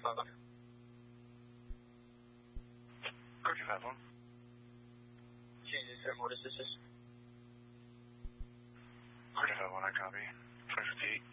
5. Roger, 5-1. Changes there, what is this? Roger, 5-1, I copy. 2058.